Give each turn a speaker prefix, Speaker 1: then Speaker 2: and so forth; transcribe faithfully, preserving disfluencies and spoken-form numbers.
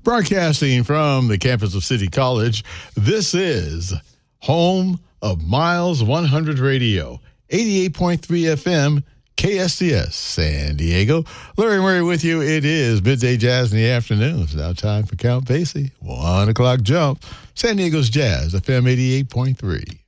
Speaker 1: Broadcasting from the campus of City College, this is home of Miles one hundred Radio, eighty-eight point three F M, K S D S, San Diego. Larry Murray with you. It is Midday Jazz in the afternoon. It's now time for Count Basie. One o'clock jump. San Diego's Jazz, F M eighty-eight point three.